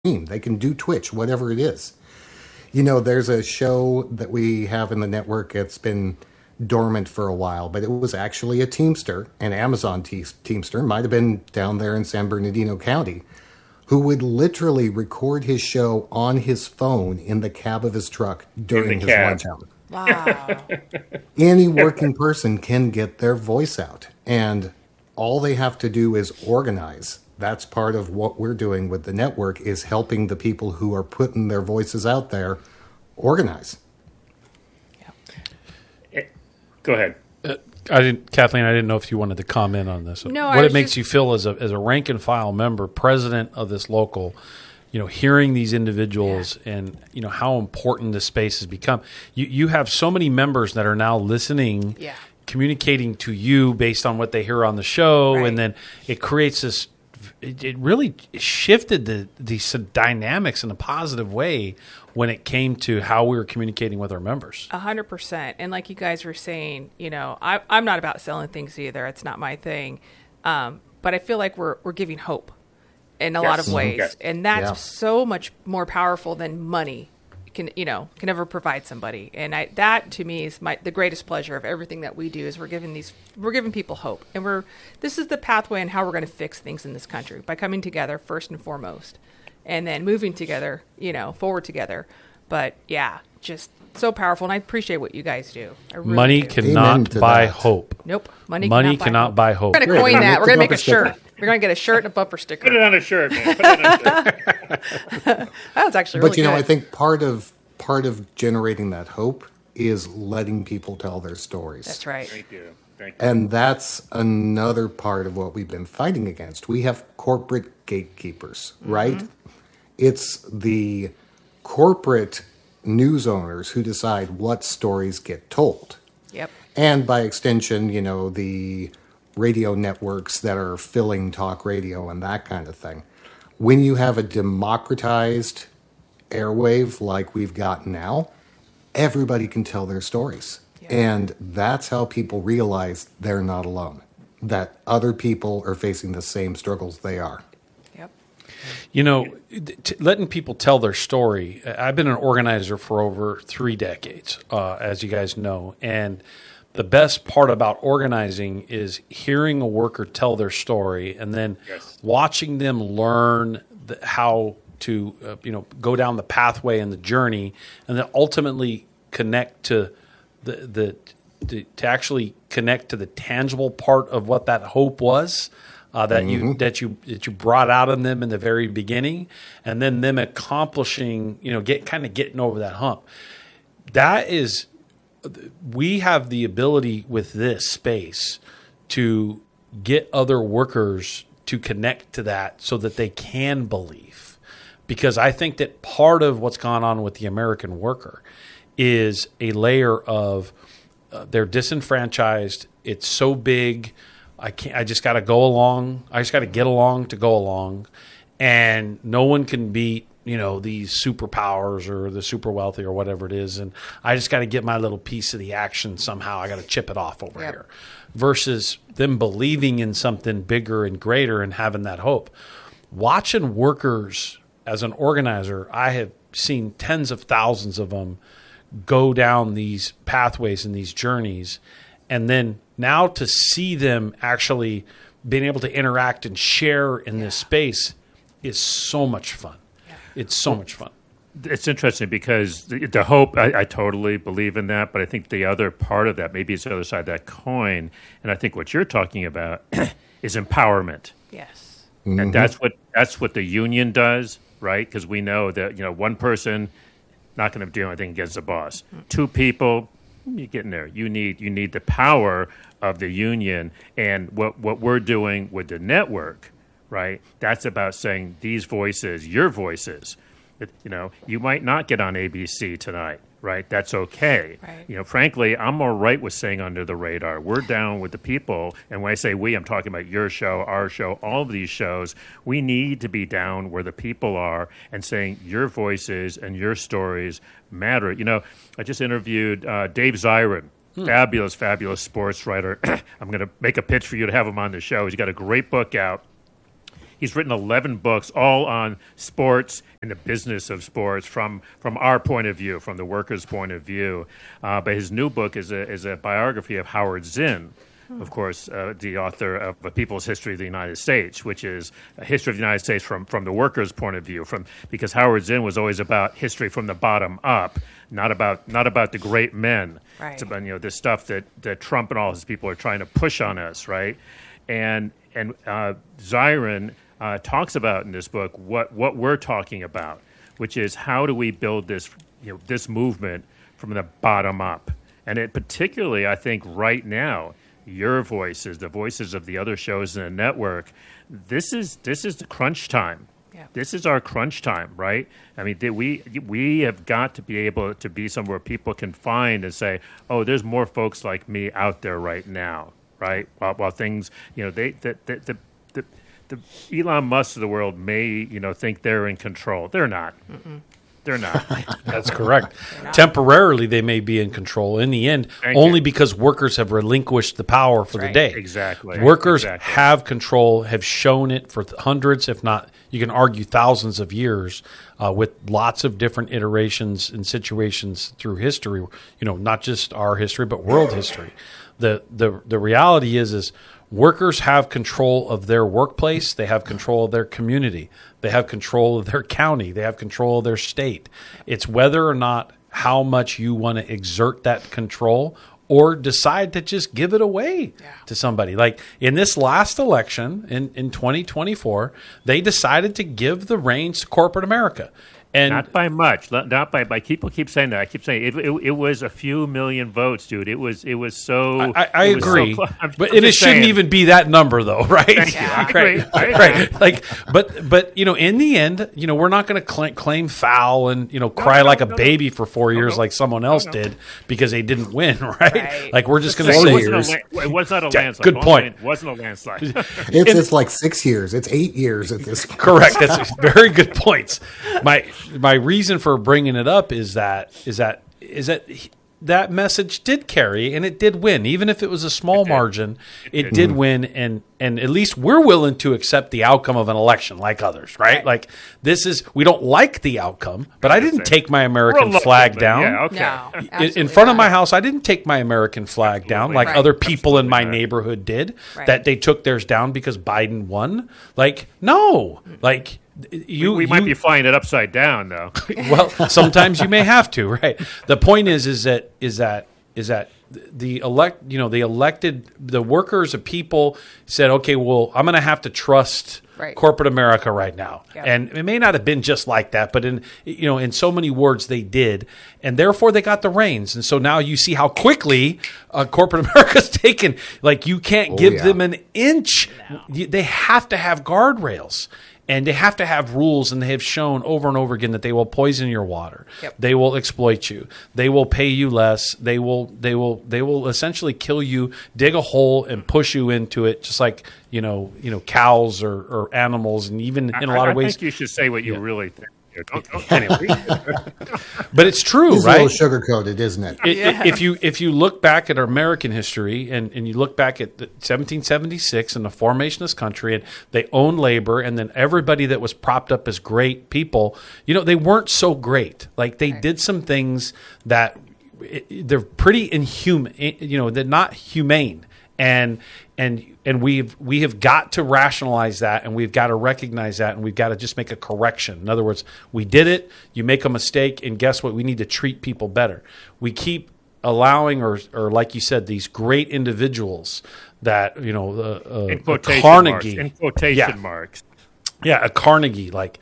stream. They can do Twitch, whatever it is. There's a show that we have in the network. It's been dormant for a while, but it was actually a Teamster, an Amazon Teamster, might have been down there in San Bernardino County, who would literally record his show on his phone in the cab of his truck during his lunch hour. Wow. Any working person can get their voice out, and all they have to do is organize. That's part of what we're doing with the network, is helping the people who are putting their voices out there organize. Yeah. Go ahead. Kathleen, I didn't know if you wanted to comment on this. No, what it makes you feel as a rank and file member, president of this local, hearing these individuals and, how important this space has become. You have so many members that are now listening, communicating to you based on what they hear on the show. Right. And then it creates this, it really shifted the dynamics in a positive way when it came to how we were communicating with our members. 100%. And like you guys were saying, I'm not about selling things either. It's not my thing. But I feel like we're giving hope in a lot of ways. Yes. And that's so much more powerful than money can ever provide somebody. And that to me is the greatest pleasure of everything that we do, is we're giving people hope. And this is the pathway and how we're going to fix things in this country, by coming together first and foremost, and then moving together, forward together. But just so powerful. And I appreciate what you guys do. Really money do. Cannot buy hope. Nope. Money cannot buy hope. We're going to coin that. We're going to make a shirt. We're going to get a shirt and a bumper sticker. Put it on a shirt, man. Put it on a shirt. That was actually really good. But, I think part of generating that hope is letting people tell their stories. That's right. Thank you. And that's another part of what we've been fighting against. We have corporate gatekeepers, right? It's the corporate news owners who decide what stories get told. Yep. And by extension, the radio networks that are filling talk radio and that kind of thing. When you have a democratized airwave like we've got now, everybody can tell their stories. Yeah. And that's how people realize they're not alone, that other people are facing the same struggles they are. Letting people tell their story. I've been an organizer for over 3 decades, as you guys know. And the best part about organizing is hearing a worker tell their story and then watching them learn how to go down the pathway and the journey, and then ultimately connect to to actually connect to the tangible part of what that hope was. That you brought out in them in the very beginning, and then them accomplishing, getting over that hump. That is, we have the ability with this space to get other workers to connect to that so that they can believe. Because I think that part of what's gone on with the American worker is a layer of they're disenfranchised. It's so big. I just got to go along. I just got to get along to go along, and no one can beat these superpowers or the super wealthy or whatever it is. And I just got to get my little piece of the action somehow. I got to chip it off over here. Versus them believing in something bigger and greater and having that hope. Watching workers as an organizer, I have seen tens of thousands of them go down these pathways and these journeys, and then now to see them actually being able to interact and share in this space is so much fun. Yeah. It's so much fun. It's interesting because the hope, I totally believe in that, but I think the other part of that, maybe it's the other side of that coin, and I think what you're talking about is empowerment. Yes. Mm-hmm. And that's what the union does, right? Because we know that one person not going to do anything against the boss. Mm-hmm. 2 people, you're getting there. You need the power of the union, and what we're doing with the network, right? That's about saying these voices, your voices. You might not get on ABC tonight, right? That's okay. Right. Frankly, I'm all right with saying under the radar. We're down with the people, and when I say we, I'm talking about your show, our show, all of these shows. We need to be down where the people are and saying your voices and your stories matter. I just interviewed Dave Zirin, fabulous sports writer. I'm going to make a pitch for you to have him on the show. He's got a great book out. He's written 11 books, all on sports and the business of sports from our point of view, from the workers' point of view. But his new book is a biography of Howard Zinn, of course, the author of A People's History of the United States, which is a history of the United States from the workers' point of view. Because Howard Zinn was always about history from the bottom up, not about the great men. Right. It's about this stuff that Trump and all his people are trying to push on us, right? And Zirin talks about in this book what we're talking about, which is how do we build this this movement from the bottom up, and it particularly, I think, right now. Your voices, the voices of the other shows in the network. This is the crunch time. Yeah. This is our crunch time, right? I mean, we have got to be able to be somewhere people can find and say, "Oh, there's more folks like me out there right now," right? While things, the Elon Musk of the world may, think they're in control. They're not. Mm-mm. They're not. That's correct. Temporarily, they may be in control. In the end, because workers have relinquished the power for the day. Exactly. Workers have control, have shown it for hundreds, if not, you can argue thousands of years, with lots of different iterations and situations through history. Not just our history, but world history. The reality is workers have control of their workplace. They have control of their community. They have control of their county. They have control of their state. It's whether or not how much you want to exert that control or decide to just give it away to somebody. Like in this last election in 2024, they decided to give the reins to corporate America. And not by much. Not by people keep saying that. I keep saying it was a few million votes, dude. It was so. I agree, but it shouldn't even be that number, though, right? Thank you. I agree. Right. Like, but in the end, we're not going to claim foul and cry like a baby for 4 years like someone else did because they didn't win, right? Like we're just going to say it was not a landslide. Good point. It wasn't a landslide. It's like 6 years. It's 8 years at this point. Correct. That's very good points. My reason for bringing it up is that message did carry and it did win, even if it was a small margin. It did win, and at least we're willing to accept the outcome of an election, like others, right? Like we don't like the outcome, but I didn't take my American flag down. Yeah, okay. No, in front of my house, I didn't take my American flag down like other people in my neighborhood did. That they took theirs down because Biden won. Like no, like. We might be flying it upside down, though. Well, sometimes you may have to, right? The point is that the elected workers of people said, okay, well, I'm going to have to trust corporate America right now, and it may not have been just like that, but in so many words they did, and therefore they got the reins, and so now you see how quickly corporate America's taken. Like you can't give them an inch; they have to have guardrails. And they have to have rules, and they have shown over and over again that they will poison your water. Yep. They will exploit you. They will pay you less. They will essentially kill you, dig a hole, and push you into it, just like cows or animals, and even in a lot of ways. I think you should say what you really think. Anyway. But it's true, it's right? It's a little sugar-coated, isn't it? If you look back at our American history and you look back at 1776 and the formation of this country, and they owned labor, and then everybody that was propped up as great people, they weren't so great. Like they did some things that they're pretty inhuman. They're not humane. And we have got to rationalize that, and we've got to recognize that, and we've got to just make a correction. In other words, we did it, you make a mistake, and guess what? We need to treat people better. We keep allowing, or like you said, these great individuals that, in quotation Carnegie. Marks. In quotation marks. Yeah, a Carnegie. Like,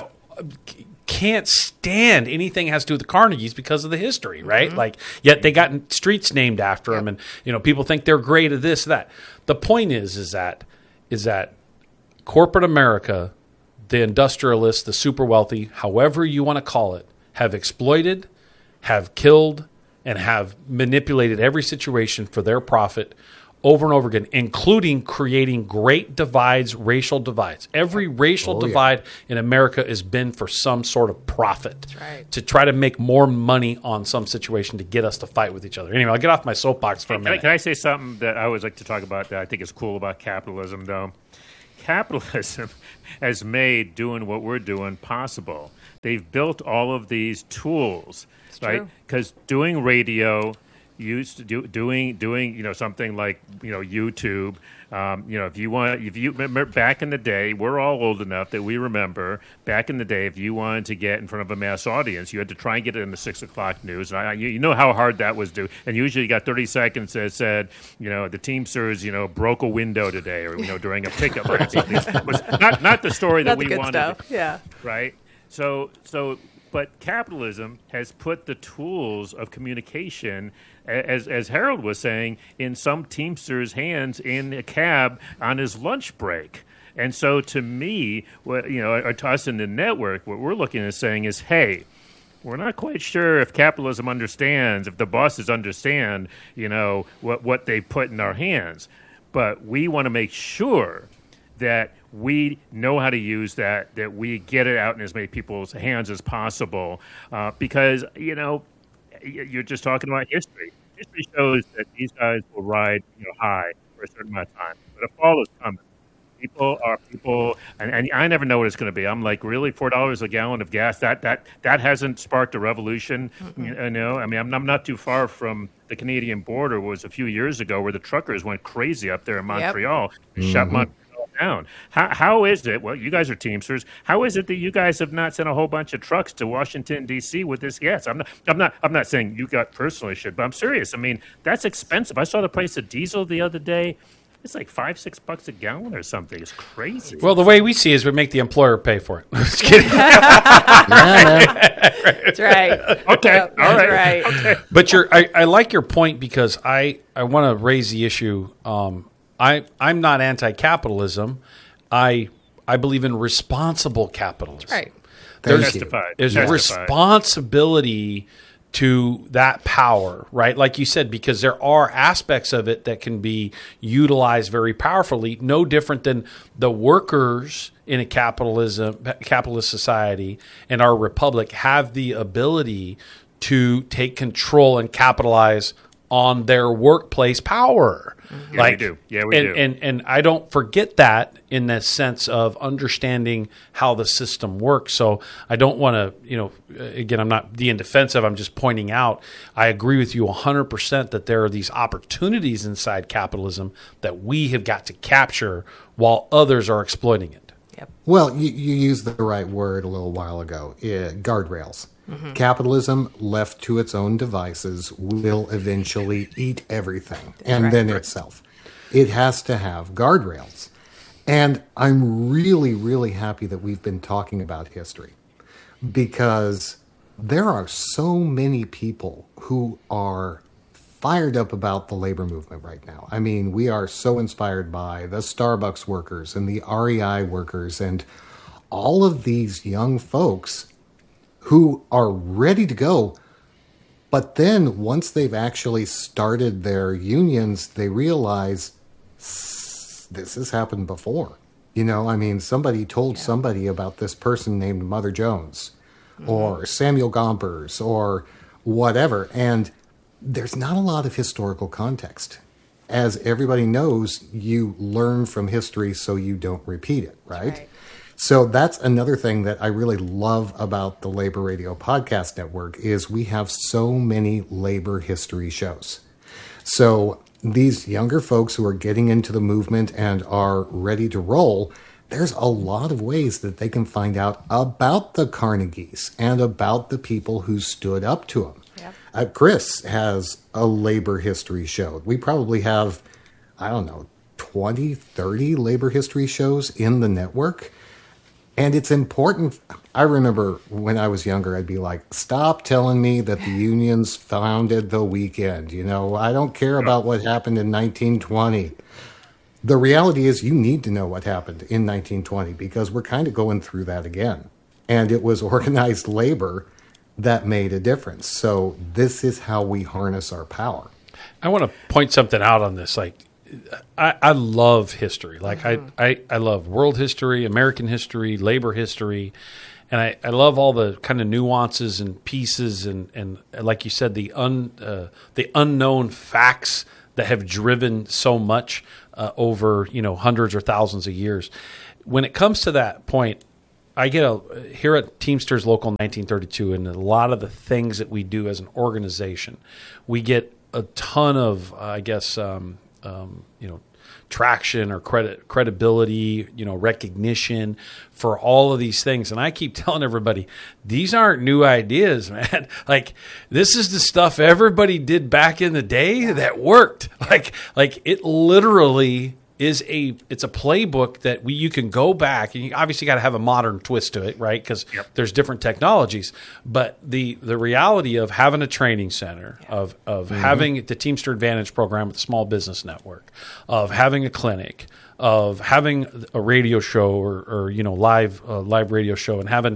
can't stand anything has to do with the Carnegies because of the history, right? Mm-hmm. Like, yet they got streets named after them, and people think they're great at this, that. The point is that corporate America, the industrialists, the super wealthy, however you want to call it, have exploited, have killed, and have manipulated every situation for their profit over and over again, including creating great divides, racial divides. Every racial divide in America has been for some sort of profit, to try to make more money on some situation to get us to fight with each other. Anyway, I'll get off my soapbox for a minute. Can I say something that I always like to talk about that I think is cool about capitalism, though? capitalism has made doing what we're doing possible. They've built all of these tools, right? Because doing radio, doing something like YouTube. If you remember back in the day, we're all old enough that we remember back in the day. If you wanted to get in front of a mass audience, you had to try and get it in the 6 o'clock news. And you know how hard that was to do. And usually you got 30 seconds that said, the Teamsters, broke a window today, or during a pickup line. It was not the story that we wanted. Stuff. Yeah. Right. But capitalism has put the tools of communication, as Harold was saying, in some Teamster's hands in a cab on his lunch break. And so to me, or to us in the network, what we're looking at saying is, hey, we're not quite sure if capitalism understands, if the bosses understand, what they put in our hands. But we want to make sure that we know how to use that we get it out in as many people's hands as possible. Because, you're just talking about history. History shows that these guys will ride high for a certain amount of time. But a fall is coming. People are people, and I never know what it's going to be. I'm like, really, $4 a gallon of gas? That hasn't sparked a revolution. Mm-hmm. I'm not too far from the Canadian border. It was a few years ago where the truckers went crazy up there in Montreal, shut Montreal down. How is it? Well, you guys are Teamsters. How is it that you guys have not sent a whole bunch of trucks to Washington D.C. with this gas? I'm not saying you got personally should, but I'm serious. I mean, that's expensive. I saw the price of diesel the other day. It's like $5-6 a gallon or something. It's crazy. Well, the way we see it is we make the employer pay for it. Just kidding. That's right. Okay. All right. Okay. But I like your point because I want to raise the issue. I'm not anti-capitalism. I believe in responsible capitalism. Right. There's a responsibility to that power, right? Like you said, because there are aspects of it that can be utilized very powerfully, no different than the workers in a capitalist society and our republic have the ability to take control and capitalize on their workplace power. Yeah, we do. Yeah, we do. And I don't forget that in the sense of understanding how the system works. So I don't want to, again, I'm not being defensive. I'm just pointing out, I agree with you 100% that there are these opportunities inside capitalism that we have got to capture while others are exploiting it. Yep. Well, you used the right word a little while ago, guardrails. Mm-hmm. Capitalism, left to its own devices, will eventually eat everything, and then itself. It has to have guardrails. And I'm really, really happy that we've been talking about history, because there are so many people who are fired up about the labor movement right now. I mean, we are so inspired by the Starbucks workers and the REI workers and all of these young folks who are ready to go. But then once they've actually started their unions, they realize this has happened before. Somebody told somebody about this person named Mother Jones or Samuel Gompers or whatever. And there's not a lot of historical context. As everybody knows, you learn from history so you don't repeat it, right? So that's another thing that I really love about the Labor Radio Podcast Network is we have so many labor history shows. So these younger folks who are getting into the movement and are ready to roll, there's a lot of ways that they can find out about the Carnegies and about the people who stood up to them. Yep. Chris has a labor history show. We probably have, 20, 30 labor history shows in the network. And it's important. I remember when I was younger, I'd be like, stop telling me that the unions founded the weekend. I don't care about what happened in 1920. The reality is you need to know what happened in 1920 because we're kind of going through that again. And it was organized labor that made a difference. So this is how we harness our power. I want to point something out on this. I love history. I love world history, American history, labor history, and I love all the kind of nuances and pieces and like you said, the unknown facts that have driven so much over hundreds or thousands of years. When it comes to that point, I get here at Teamsters Local 1932, and a lot of the things that we do as an organization, we get a ton of, traction or credibility, recognition for all of these things. And I keep telling everybody, these aren't new ideas, man. Like, this is the stuff everybody did back in the day that worked. Like it literally it's a playbook that you can go back, and you obviously got to have a modern twist to it, right? Because there's different technologies. But the reality of having a training center, of having the Teamster Advantage program with the Small Business Network, of having a clinic, of having a radio show or live radio show, and having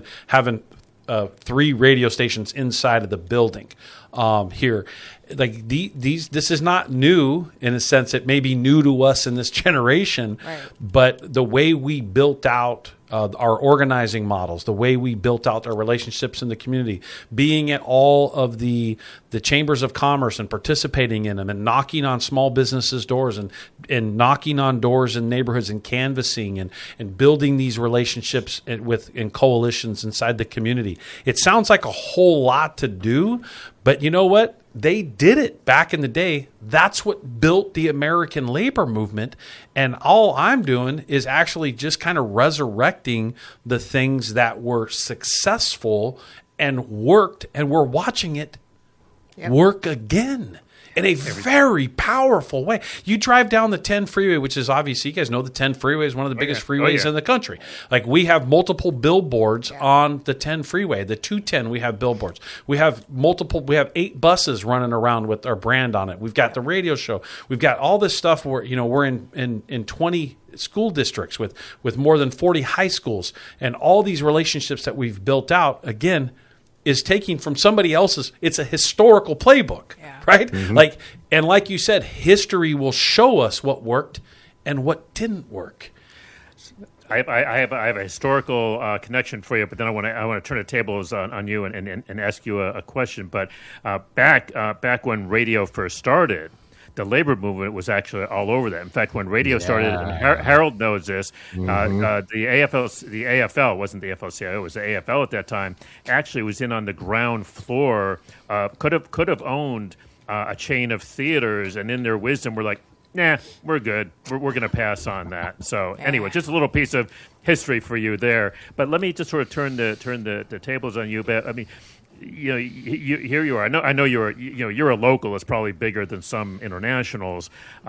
3 radio stations inside of the building here. Like this is not new in a sense. It may be new to us in this generation, right. But the way we built out our organizing models, the way we built out our relationships in the community, being at all of the chambers of commerce and participating in them, and knocking on small businesses' doors and knocking on doors in neighborhoods and canvassing and building these relationships in coalitions inside the community. It sounds like a whole lot to do, but you know what? They did it back in the day. That's what built the American labor movement. And all I'm doing is actually just kind of resurrecting the things that were successful and worked, and we're watching it work again in a very powerful way. You drive down the 10 freeway, which is obviously, you guys know the 10 freeway is one of the biggest freeways in the country. Like, we have multiple billboards on the 10 freeway. The 210, we have billboards. We have 8 buses running around with our brand on it. We've got the radio show. We've got all this stuff where, we're in 20 school districts with more than 40 high schools, and all these relationships that we've built out, again, is taking from somebody else's. It's a historical playbook, right? Mm-hmm. Like you said, history will show us what worked and what didn't work. I have a historical connection for you, but then I want to turn the tables on you and ask you a question. But back when radio first started, the labor movement was actually all over that. In fact, when radio started, and Harold knows this, the AFL wasn't the AFL-CIO, it was the AFL at that time, actually was in on the ground floor, could have owned a chain of theaters, and in their wisdom were like, nah, we're good. We're going to pass on that. So anyway, just a little piece of history for you there. But let me just sort of turn the tables on you. But I mean, here you are. I know you're a local. It's probably bigger than some internationals.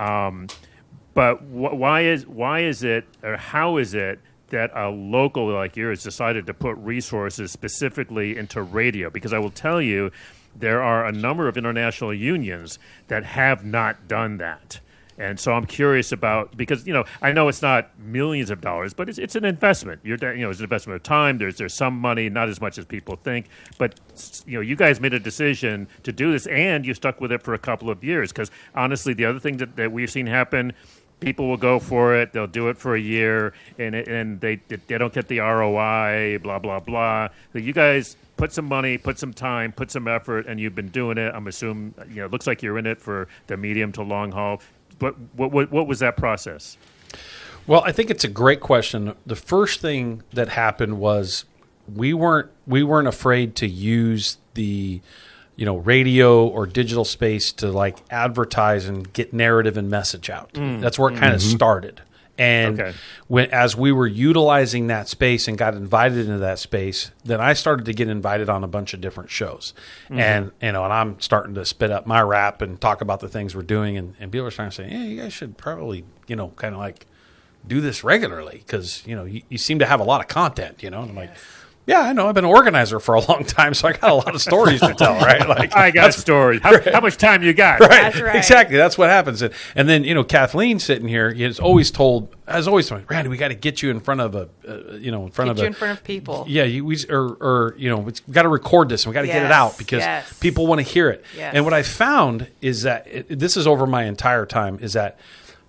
But why is it, or how is it that a local like yours decided to put resources specifically into radio? Because I will tell you, there are a number of international unions that have not done that. And so I'm curious about, because I know it's not millions of dollars, but it's an investment. It's an investment of time. There's some money, not as much as people think, but you guys made a decision to do this, and you stuck with it for a couple of years. Because honestly, the other thing that we've seen happen, people will go for it, they'll do it for a year, and they don't get the ROI, blah blah blah. So you guys put some money, put some time, put some effort, and you've been doing it. I'm assuming it looks like you're in it for the medium to long haul. But what was that process? Well, I think it's a great question. The first thing that happened was we weren't afraid to use the radio or digital space to advertise and get narrative and message out. That's where it kind of started. And as we were utilizing that space and got invited into that space, then I started to get invited on a bunch of different shows. And and I'm starting to spit up my rap and talk about the things we're doing, and people are starting to say, "Yeah, you guys should probably kind of do this regularly, because you seem to have a lot of content." And I'm like, yeah, I know. I've been an organizer for a long time, so I got a lot of stories to tell, right? I got stories. How much time you got? Right. That's right. Exactly. That's what happens. And then, Kathleen sitting here has always told, Randy, we got to get you in front of in front of people. Yeah, we got to record this and we got to get it out because people want to hear it. Yes. And what I found is that this is over my entire time, is that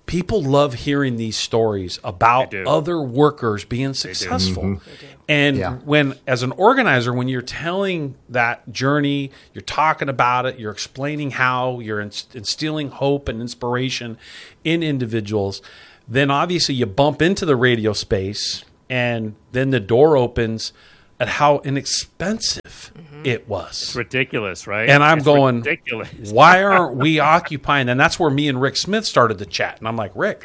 people love hearing these stories about other workers being successful. Mm-hmm. And when, as an organizer, when you're telling that journey, you're talking about it, you're explaining how, you're instilling hope and inspiration in individuals, then obviously you bump into the radio space, and then the door opens at how inexpensive it was. It's ridiculous, right? And I'm going, ridiculous. Why aren't we occupying? And that's where me and Rick Smith started the chat. And I'm like, Rick,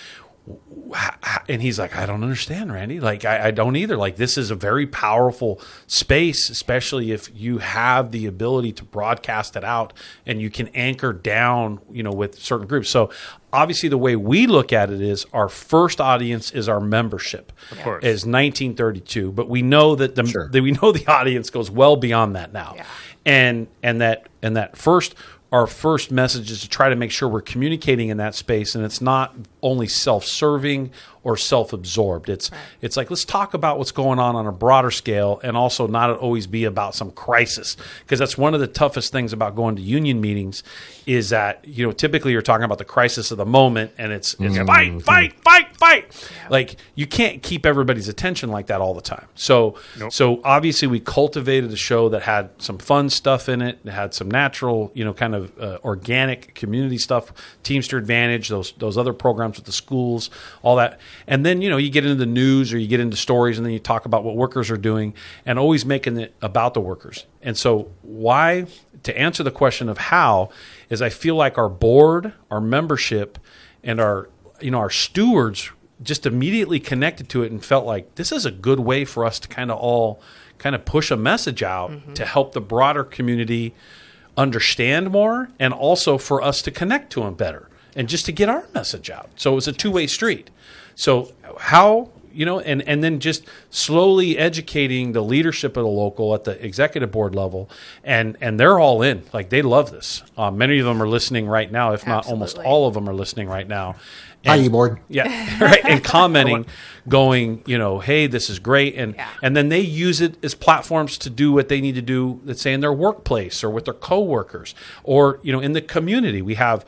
and he's like, I don't understand, Randy. Like, I don't either. Like, this is a very powerful space, especially if you have the ability to broadcast it out and you can anchor down, with certain groups. So obviously the way we look at it is our first audience is our membership, of course, is 1932. But we know that the audience goes well beyond that now. Yeah. And that our first message is to try to make sure we're communicating in that space, and it's not only self-serving or self-absorbed. It's like, let's talk about what's going on a broader scale, and also not always be about some crisis, because that's one of the toughest things about going to union meetings is that typically you're talking about the crisis of the moment, and it's fight. Yeah. Like, you can't keep everybody's attention like that all the time. So obviously we cultivated a show that had some fun stuff in it. It had some natural, kind of organic community stuff, Teamster Advantage, those other programs with the schools, all that. And then, you get into the news or you get into stories, and then you talk about what workers are doing, and always making it about the workers. And so why, to answer the question of how, is I feel like our board, our membership, and our stewards just immediately connected to it and felt like this is a good way for us to kind of push a message out to help the broader community understand more, and also for us to connect to them better and just to get our message out. So it was a two-way street. So how, and then just slowly educating the leadership of the local at the executive board level, and they're all in. Like, they love this. Many of them are listening right now, if not almost all of them are listening right now. Hi, board. Yeah, right. And commenting, going, hey, this is great. And then they use it as platforms to do what they need to do, let's say in their workplace or with their coworkers, or, in the community. We have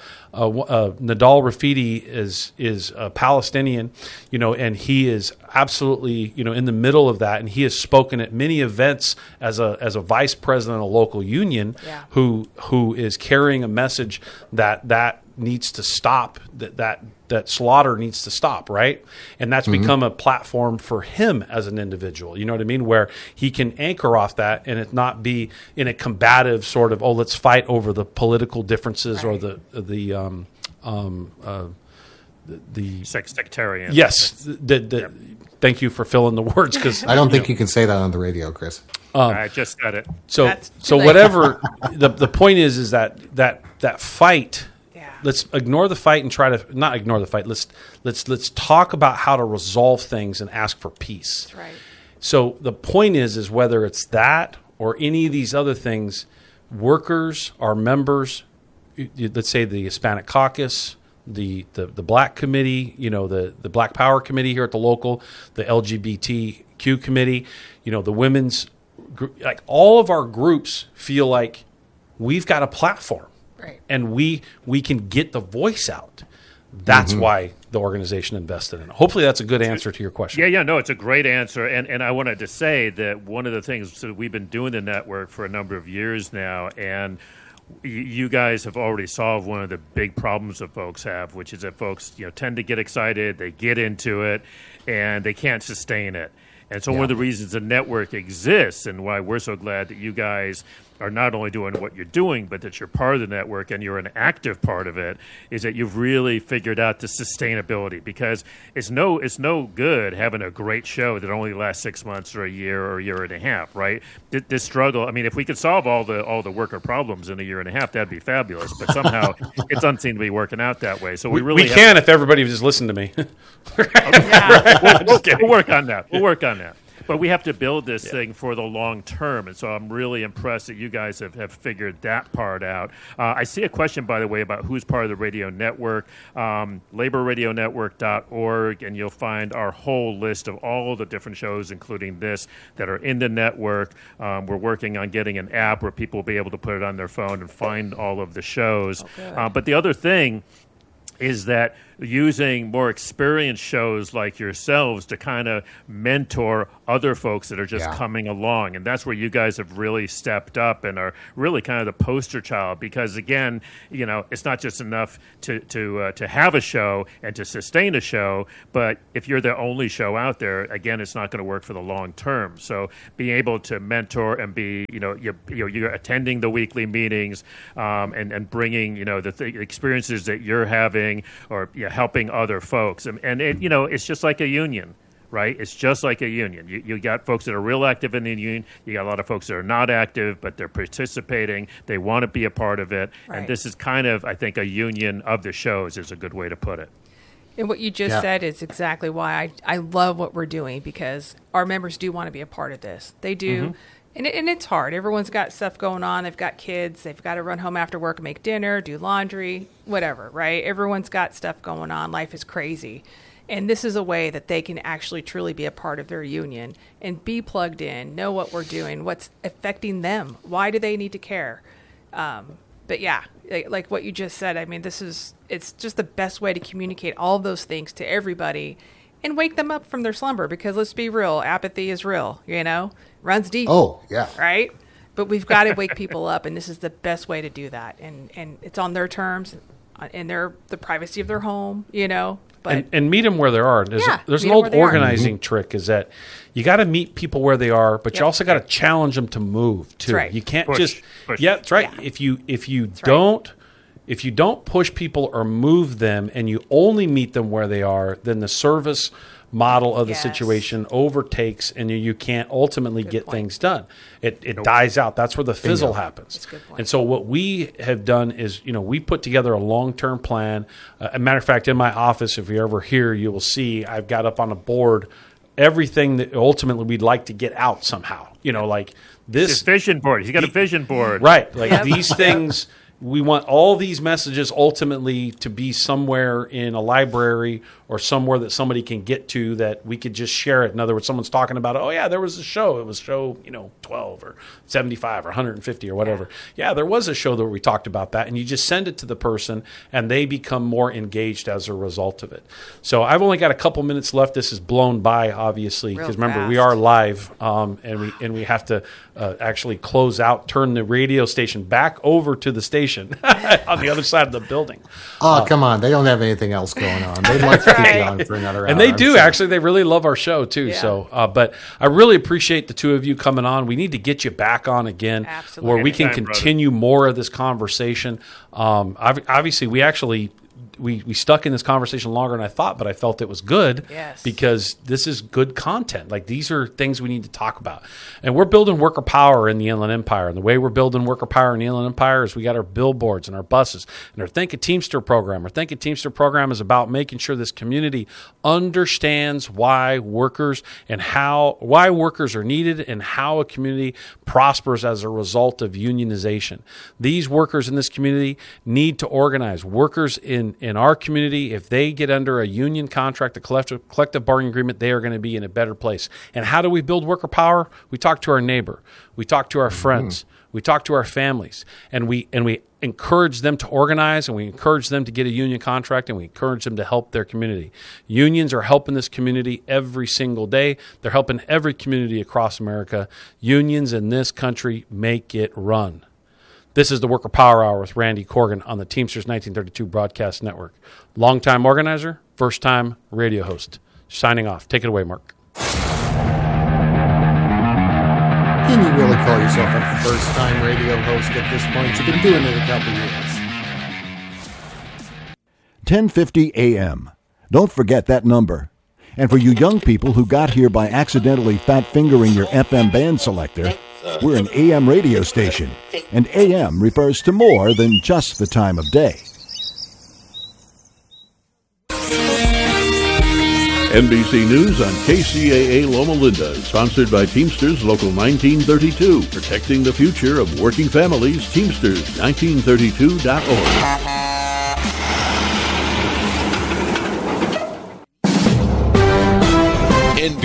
Nadal Rafidi is a Palestinian, and he is absolutely, in the middle of that. And he has spoken at many events as a vice president of a local union who is carrying a message that needs to stop, that slaughter needs to stop, right? And that's become a platform for him as an individual, you know what I mean? Where he can anchor off that and it not be in a combative sort of, let's fight over the political differences, right, or the sectarian. Yes. Thank you for filling the words, because I don't think you can say that on the radio, Chris. I just said it. So whatever the point is that fight. Let's ignore the fight and try to not ignore the fight. Let's talk about how to resolve things and ask for peace. That's right. So the point is whether it's that or any of these other things, workers, our members, let's say the Hispanic Caucus, the Black Committee, the Black Power Committee here at the local, the LGBTQ committee, the women's, like all of our groups feel like we've got a platform. Right. And we can get the voice out. That's why the organization invested in it. Hopefully that's a good answer to your question. Yeah, no, it's a great answer. And I wanted to say that one of the things, so we've been doing the network for a number of years now, and you guys have already solved one of the big problems that folks have, which is that folks tend to get excited, they get into it, and they can't sustain it. And so one of the reasons the network exists and why we're so glad that you guys are not only doing what you're doing, but that you're part of the network and you're an active part of it, is that you've really figured out the sustainability. Because it's no good having a great show that only lasts 6 months or a year and a half, right? This struggle, I mean, if we could solve all the worker problems in a year and a half, that'd be fabulous. But somehow it doesn't seem to be working out that way. So we can if everybody just listened to me. We'll work on that. We'll work on that. But we have to build this thing for the long term, and so I'm really impressed that you guys have figured that part out. I see a question, by the way, about who's part of the radio network, laborradionetwork.org, and you'll find our whole list of all the different shows, including this, that are in the network. We're working on getting an app where people will be able to put it on their phone and find all of the shows. But the other thing is that using more experienced shows like yourselves to kind of mentor other folks that are just coming along. And that's where you guys have really stepped up and are really kind of the poster child, because again, it's not just enough to have a show and to sustain a show, but if you're the only show out there, again, it's not going to work for the long term. So being able to mentor and be, you're attending the weekly meetings and bringing, the experiences that you're having, or helping other folks. And it's just like a union. Right? It's just like a union. You got folks that are real active in the union. You got a lot of folks that are not active, but they're participating. They want to be a part of it. Right. And this is kind of, I think, a union of the shows is a good way to put it. And what you just said is exactly why I love what we're doing, because our members do want to be a part of this. They do. Mm-hmm. And it's hard. Everyone's got stuff going on. They've got kids. They've got to run home after work and make dinner, do laundry, whatever, right? Everyone's got stuff going on. Life is crazy. And this is a way that they can actually truly be a part of their union and be plugged in, know what we're doing, what's affecting them. Why do they need to care? But yeah, like what you just said, I mean, it's just the best way to communicate all those things to everybody and wake them up from their slumber, because let's be real, apathy is real, runs deep. Oh, yeah. Right? But we've got to wake people up, and this is the best way to do that. And it's on their terms, in the privacy of their home, But, and meet them where they are. There's an old organizing trick, is that you got to meet people where they are, but you also got to challenge them to move too. Right. You can't push. Yeah, that's right. Yeah. If you don't push people or move them, and you only meet them where they are, then the service model of the situation overtakes, and you can't ultimately get things done. It dies out. That's where the fizzle happens. That's a good point. And so what we have done is, we put together a long-term plan. As a matter of fact, in my office, if you're ever here, you will see I've got up on a board everything that ultimately we'd like to get out somehow. Like this. His vision board. He's got a vision board. Right. Like these things. We want all these messages ultimately to be somewhere in a library or somewhere that somebody can get to, that we could just share it. In other words, someone's talking about, oh, yeah, there was a show. It was show, 12 or 75 or 150 or whatever. Yeah, there was a show that we talked about that. And you just send it to the person, and they become more engaged as a result of it. So I've only got a couple minutes left. This is blown by, obviously, because remember, we are live, and we have to actually close out, turn the radio station back over to the station on the other side of the building. Oh, come on. They don't have anything else going on. They'd like to keep it on for another hour. And they do, actually. They really love our show, too. Yeah. So, but I really appreciate the two of you coming on. We need to get you back on again. Absolutely. Where we can continue more of this conversation. Obviously, we stuck in this conversation longer than I thought, but I felt it was good because this is good content. Like, these are things we need to talk about. And we're building worker power in the Inland Empire. And the way we're building worker power in the Inland Empire is we got our billboards and our buses and our Think a Teamster program. Our Think a Teamster program is about making sure this community understands why workers are needed and how a community prospers as a result of unionization. These workers in this community need to organize. Workers in our community, if they get under a union contract, a collective bargaining agreement, they are going to be in a better place. And how do we build worker power? We talk to our neighbor. We talk to our friends. We talk to our families. And we encourage them to organize, and we encourage them to get a union contract, and we encourage them to help their community. Unions are helping this community every single day. They're helping every community across America. Unions in this country make it run. This is the Worker Power Hour with Randy Corrigan on the Teamsters 1932 Broadcast Network. Longtime organizer, first-time radio host. Signing off. Take it away, Mark. Can you really call yourself a first-time radio host at this point? You've been doing it a couple years. 1050 AM. Don't forget that number. And for you young people who got here by accidentally fat-fingering your FM band selector, we're an AM radio station, and AM refers to more than just the time of day. NBC News on KCAA Loma Linda, sponsored by Teamsters Local 1932, protecting the future of working families. Teamsters1932.org. NBC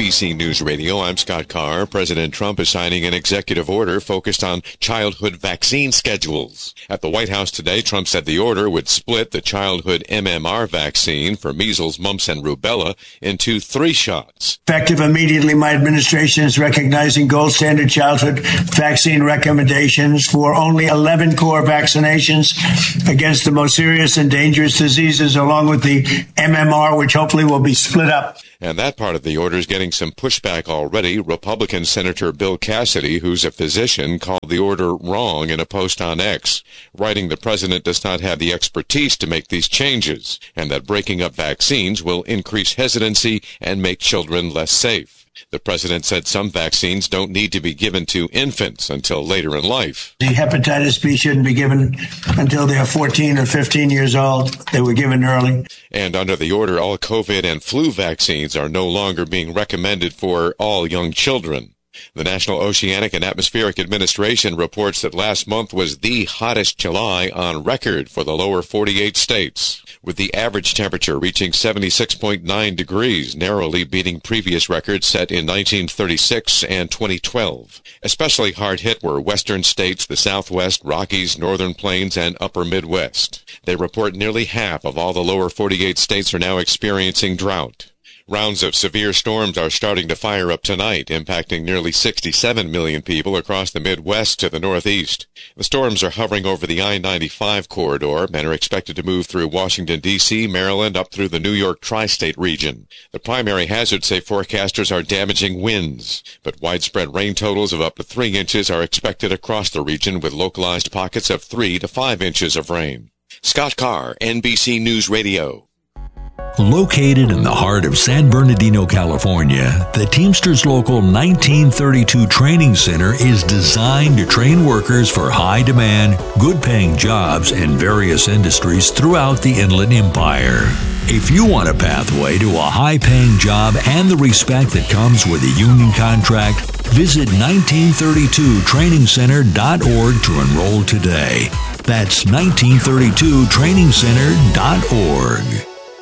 NBC News Radio, I'm Scott Carr. President Trump is signing an executive order focused on childhood vaccine schedules. At the White House today, Trump said the order would split the childhood MMR vaccine for measles, mumps, and rubella into 3 shots. Effective immediately, my administration is recognizing gold standard childhood vaccine recommendations for only 11 core vaccinations against the most serious and dangerous diseases, along with the MMR, which hopefully will be split up. And that part of the order is getting some pushback already. Republican Senator Bill Cassidy, who's a physician, called the order wrong in a post on X, writing the president does not have the expertise to make these changes, and that breaking up vaccines will increase hesitancy and make children less safe. The president said some vaccines don't need to be given to infants until later in life. The hepatitis B shouldn't be given until they are 14 or 15 years old. They were given early. And under the order, all COVID and flu vaccines are no longer being recommended for all young children. The National Oceanic and Atmospheric Administration reports that last month was the hottest July on record for the lower 48 states, with the average temperature reaching 76.9 degrees, narrowly beating previous records set in 1936 and 2012. Especially hard hit were western states, the Southwest, Rockies, Northern Plains, and Upper Midwest. They report nearly half of all the lower 48 states are now experiencing drought. Rounds of severe storms are starting to fire up tonight, impacting nearly 67 million people across the Midwest to the Northeast. The storms are hovering over the I-95 corridor and are expected to move through Washington, D.C., Maryland, up through the New York tri-state region. The primary hazards, say forecasters, are damaging winds, but widespread rain totals of up to 3 inches are expected across the region, with localized pockets of 3 to 5 inches of rain. Scott Carr, NBC News Radio. Located in the heart of San Bernardino, California, the Teamsters Local 1932 Training Center is designed to train workers for high-demand, good-paying jobs in various industries throughout the Inland Empire. If you want a pathway to a high-paying job and the respect that comes with a union contract, visit 1932trainingcenter.org to enroll today. That's 1932trainingcenter.org.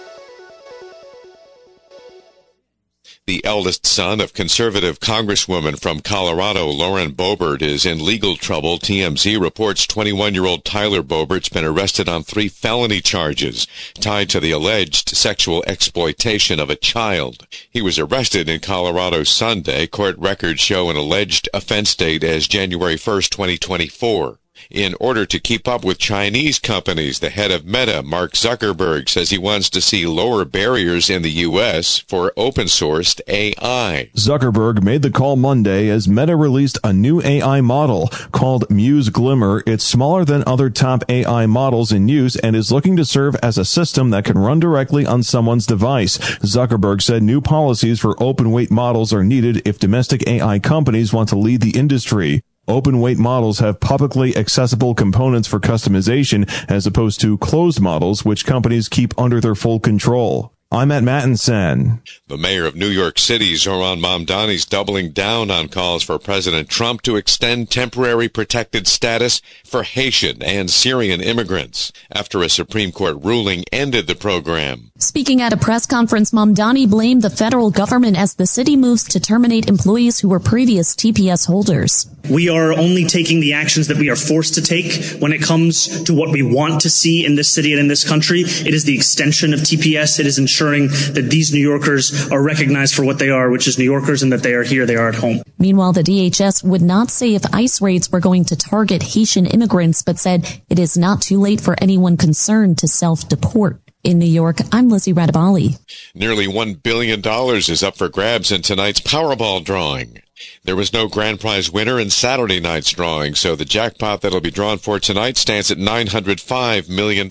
The eldest son of conservative Congresswoman from Colorado, Lauren Boebert, is in legal trouble. TMZ reports 21-year-old Tyler Boebert's been arrested on 3 felony charges tied to the alleged sexual exploitation of a child. He was arrested in Colorado Sunday. Court records show an alleged offense date as January 1st, 2024. In order to keep up with Chinese companies, the head of Meta, Mark Zuckerberg, says he wants to see lower barriers in the U.S. for open-sourced AI. Zuckerberg made the call Monday as Meta released a new AI model called Muse Glimmer. It's smaller than other top AI models in use and is looking to serve as a system that can run directly on someone's device. Zuckerberg said new policies for open-weight models are needed if domestic AI companies want to lead the industry. Open-weight models have publicly accessible components for customization as opposed to closed models, which companies keep under their full control. I'm Matt Mattinson. The mayor of New York City, Zoran Mamdani, is doubling down on calls for President Trump to extend temporary protected status for Haitian and Syrian immigrants after a Supreme Court ruling ended the program. Speaking at a press conference, Mamdani blamed the federal government as the city moves to terminate employees who were previous TPS holders. We are only taking the actions that we are forced to take when it comes to what we want to see in this city and in this country. It is the extension of TPS. It is ensuring that these New Yorkers are recognized for what they are, which is New Yorkers, and that they are here, they are at home. Meanwhile, the DHS would not say if ICE raids were going to target Haitian immigrants, but said it is not too late for anyone concerned to self-deport. In New York, I'm Lizzie Radabali. Nearly $1 billion is up for grabs in tonight's Powerball drawing. There was no grand prize winner in Saturday night's drawing, so the jackpot that'll be drawn for tonight stands at $905 million.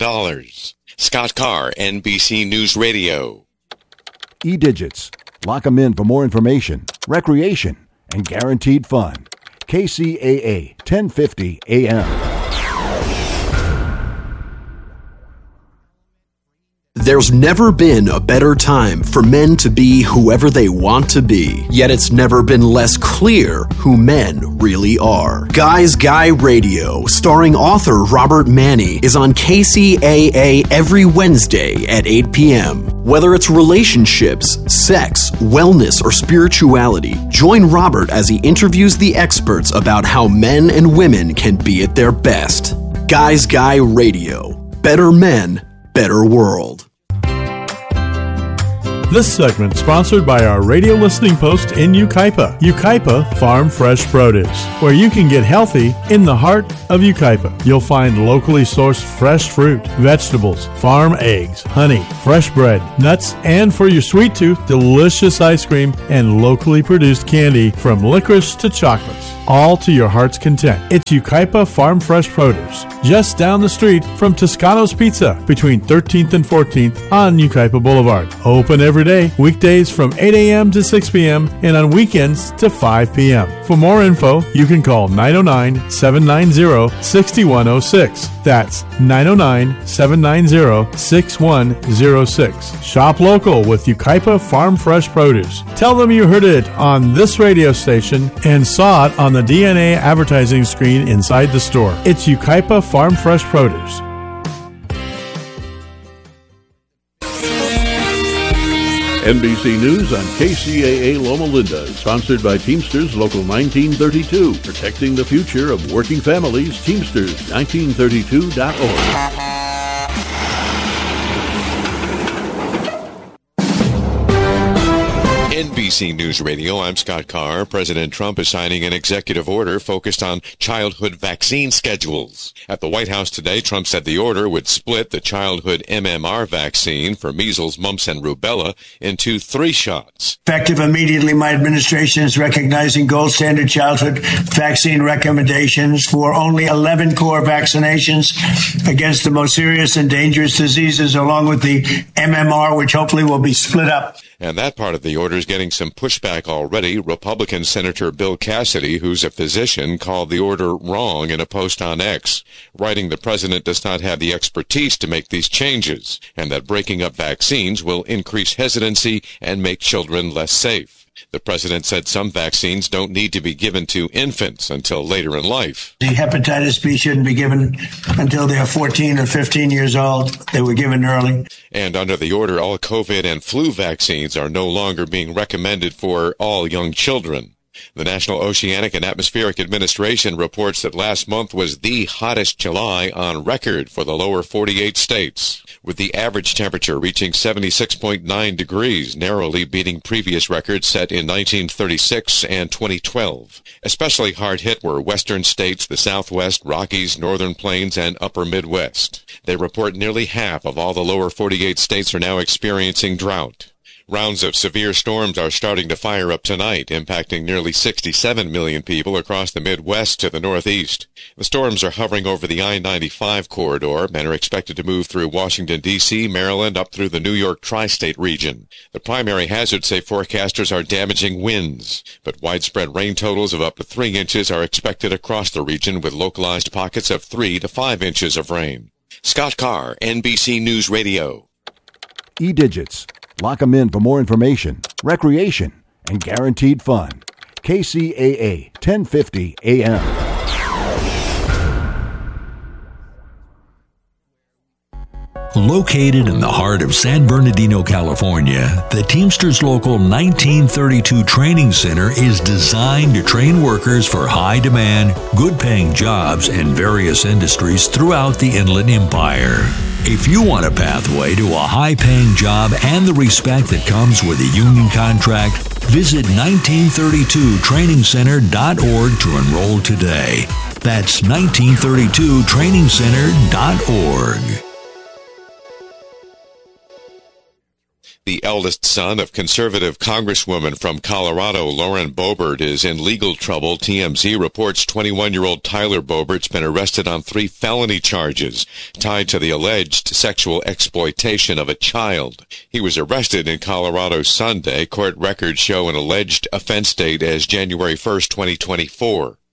Scott Carr, NBC News Radio. E-Digits. Lock 'em in for more information, recreation, and guaranteed fun. KCAA 1050 AM. There's never been a better time for men to be whoever they want to be, yet it's never been less clear who men really are. Guys Guy Radio, starring author Robert Manni, is on KCAA every Wednesday at 8 p.m. Whether it's relationships, sex, wellness, or spirituality, join Robert as he interviews the experts about how men and women can be at their best. Guys Guy Radio. Better men, better world. This segment sponsored by our radio listening post in Yucaipa. Yucaipa Farm Fresh Produce, where you can get healthy in the heart of Yucaipa. You'll find locally sourced fresh fruit, vegetables, farm eggs, honey, fresh bread, nuts, and for your sweet tooth, delicious ice cream and locally produced candy from licorice to chocolates. All to your heart's content. It's Yucaipa Farm Fresh Produce, just down the street from Toscano's Pizza, between 13th and 14th on Yucaipa Boulevard. Open every day, weekdays from 8 a.m. to 6 p.m. and on weekends to 5 p.m. For more info, you can call 909-790-6106. That's 909-790-6106. Shop local with Yucaipa Farm Fresh Produce. Tell them you heard it on this radio station and saw it on the DNA advertising screen inside the store. It's Yucaipa Farm Fresh Produce. NBC News on KCAA Loma Linda, sponsored by Teamsters Local 1932, protecting the future of working families. Teamsters1932.org. NBC News Radio, I'm Scott Carr. President Trump is signing an executive order focused on childhood vaccine schedules. At the White House today, Trump said the order would split the childhood MMR vaccine for measles, mumps, and rubella into 3 shots. Effective immediately, my administration is recognizing gold standard childhood vaccine recommendations for only 11 core vaccinations against the most serious and dangerous diseases, along with the MMR, which hopefully will be split up. And that part of the order is getting some pushback already. Republican Senator Bill Cassidy, who's a physician, called the order wrong in a post on X, writing the president does not have the expertise to make these changes, and that breaking up vaccines will increase hesitancy and make children less safe. The president said some vaccines don't need to be given to infants until later in life. The hepatitis B shouldn't be given until they're 14 or 15 years old. They were given early. And under the order, all COVID and flu vaccines are no longer being recommended for all young children. The National Oceanic and Atmospheric Administration reports that last month was the hottest July on record for the lower 48 states, with the average temperature reaching 76.9 degrees, narrowly beating previous records set in 1936 and 2012. Especially hard hit were western states, the Southwest, Rockies, Northern Plains, and Upper Midwest. They report nearly half of all the lower 48 states are now experiencing drought. Rounds of severe storms are starting to fire up tonight, impacting nearly 67 million people across the Midwest to the Northeast. The storms are hovering over the I-95 corridor and are expected to move through Washington, D.C., Maryland, up through the New York tri-state region. The primary hazards, say forecasters, are damaging winds, but widespread rain totals of up to 3 inches are expected across the region, with localized pockets of 3 to 5 inches of rain. Scott Carr, NBC News Radio. E-Digits. Lock them in for more information, recreation, and guaranteed fun. KCAA 1050 AM. Located in the heart of San Bernardino, California, the Teamsters Local 1932 Training Center is designed to train workers for high-demand, good-paying jobs in various industries throughout the Inland Empire. If you want a pathway to a high-paying job and the respect that comes with a union contract, visit 1932trainingcenter.org to enroll today. That's 1932trainingcenter.org. The eldest son of conservative Congresswoman from Colorado, Lauren Boebert, is in legal trouble. TMZ reports 21-year-old Tyler Boebert's been arrested on 3 felony charges tied to the alleged sexual exploitation of a child. He was arrested in Colorado Sunday. Court records show an alleged offense date as January 1st, 2024.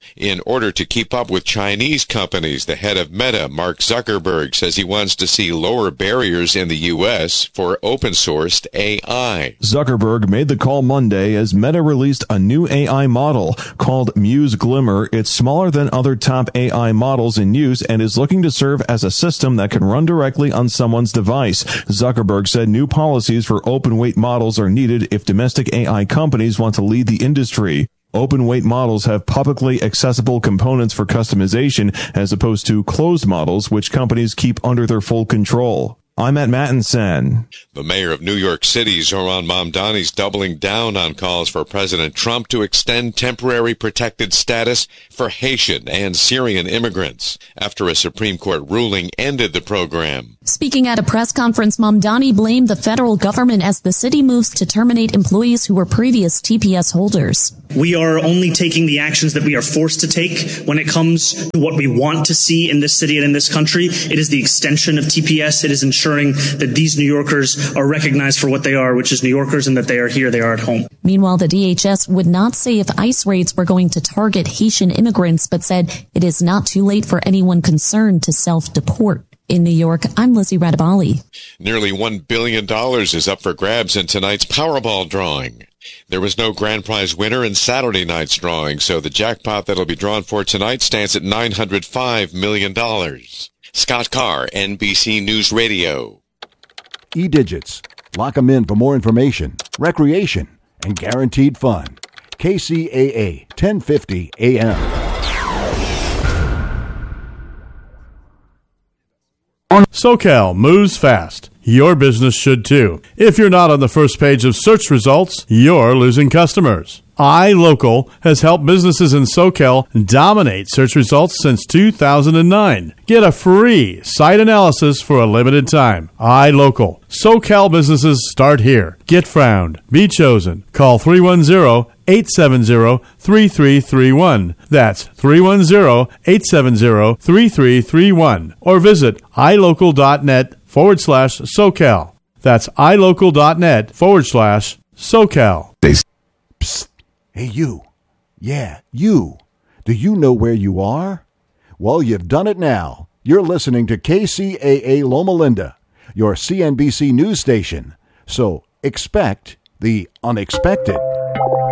in order to keep up with Chinese companies. The head of Meta, Mark Zuckerberg, says he wants to see lower barriers in the U.S. for open-sourced AI. Zuckerberg made the call Monday as Meta released a new AI model called Muse Glimmer. It's smaller than other top AI models in use and is looking to serve as a system that can run directly on someone's device. Zuckerberg said new policies for open-weight models are needed if domestic AI companies want to lead the industry. Open-weight models have publicly accessible components for customization as opposed to closed models, which companies keep under their full control. I'm Matt Mattinson. The mayor of New York City, Zohran Mamdani, is doubling down on calls for President Trump to extend temporary protected status for Haitian and Syrian immigrants after a Supreme Court ruling ended the program. Speaking at a press conference, Mamdani blamed the federal government as the city moves to terminate employees who were previous TPS holders. We are only taking the actions that we are forced to take when it comes to what we want to see in this city and in this country. It is the extension of TPS. It is ensuring that these New Yorkers are recognized for what they are, which is New Yorkers, and that they are here, they are at home. Meanwhile, the DHS would not say if ICE raids were going to target Haitian immigrants, but said it is not too late for anyone concerned to self-deport. In New York, I'm Lizzie Radabali. Nearly $1 billion is up for grabs in tonight's Powerball drawing. There was no grand prize winner in Saturday night's drawing, so the jackpot that'll be drawn for tonight stands at $905 million. Scott Carr, NBC News Radio. E-Digits. Lock them in for more information, recreation, and guaranteed fun. KCAA 1050 AM. SoCal moves fast. Your business should too. If you're not on the first page of search results, you're losing customers. iLocal has helped businesses in SoCal dominate search results since 2009. Get a free site analysis for a limited time. iLocal. SoCal businesses start here. Get found. Be chosen. Call 310-870-3331. That's 310-870-3331. Or visit ilocal.net/SoCal. That's ilocal.net/SoCal. Psst. Hey, you. Yeah, you. Do you know where you are? Well, you've done it now. You're listening to KCAA Loma Linda, your CNBC news station. So expect the unexpected.